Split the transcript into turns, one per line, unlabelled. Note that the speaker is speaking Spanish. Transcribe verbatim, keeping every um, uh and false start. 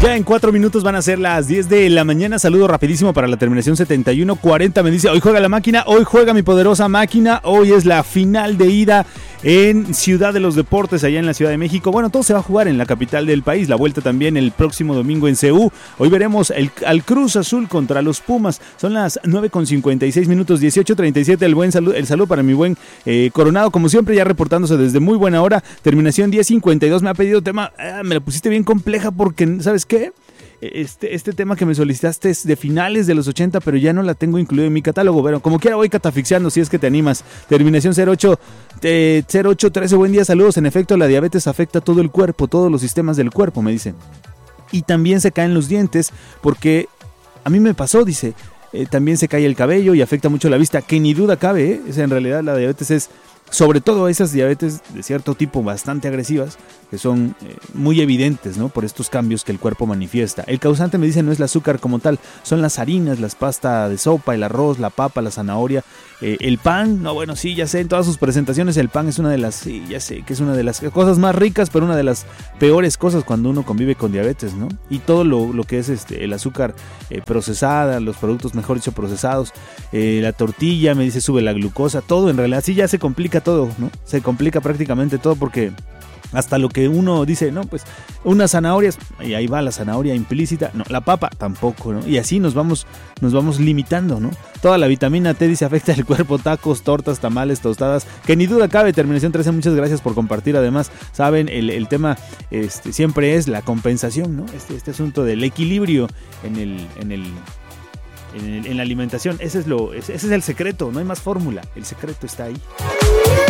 Ya en cuatro minutos van a ser las diez de la mañana. Saludo rapidísimo para la terminación setenta y uno cuarenta. Me dice, hoy juega la máquina, hoy juega mi poderosa máquina. Hoy es la final de ida en Ciudad de los Deportes, allá en la Ciudad de México. Bueno, todo se va a jugar en la capital del país. La vuelta también el próximo domingo en C U. Hoy veremos el, al Cruz Azul contra los Pumas. Son las nueve con cincuenta y seis minutos, dieciocho treinta y siete. El buen saludo, el saludo para mi buen eh, Coronado, como siempre, ya reportándose desde muy buena hora. Terminación diez cincuenta y dos. Me ha pedido tema, ah, me la pusiste bien compleja porque, ¿sabes qué? Este, este tema que me solicitaste es de finales de los ochenta, pero ya no la tengo incluido en mi catálogo. Bueno, como quiera voy catafixiando si es que te animas. Terminación cero ocho, eh, cero ocho trece, buen día, saludos. En efecto, la diabetes afecta todo el cuerpo, todos los sistemas del cuerpo, me dicen. Y también se caen los dientes, porque a mí me pasó, dice, eh, también se cae el cabello y afecta mucho la vista, que ni duda cabe, ¿eh? Es, en realidad la diabetes es, sobre todo esas diabetes de cierto tipo bastante agresivas, que son eh, muy evidentes, ¿no? Por estos cambios que el cuerpo manifiesta. El causante, me dice, no es el azúcar como tal, son las harinas, las pastas de sopa, el arroz, la papa, la zanahoria, eh, el pan. No, bueno, sí, ya sé, en todas sus presentaciones el pan es una de las, sí, ya sé, que es una de las cosas más ricas, pero una de las peores cosas cuando uno convive con diabetes, ¿no? Y todo lo, lo que es este, el azúcar eh, procesada, los productos, mejor dicho, procesados, eh, la tortilla, me dice, sube la glucosa, todo en realidad, sí, ya se complica todo, ¿no? Se complica prácticamente todo porque hasta lo que uno dice, no, pues unas zanahorias, y ahí va la zanahoria implícita, no, la papa tampoco, ¿no? Y así nos vamos, nos vamos limitando, ¿no? Toda la vitamina T, dice, afecta el cuerpo, tacos, tortas, tamales, tostadas, que ni duda cabe. Terminación trece, muchas gracias por compartir. Además, saben, el, el tema este, siempre es la compensación, ¿no? Este, este asunto del equilibrio en el, en el En, el, en la alimentación, ese es, lo, ese es el secreto, no hay más fórmula, el secreto está ahí.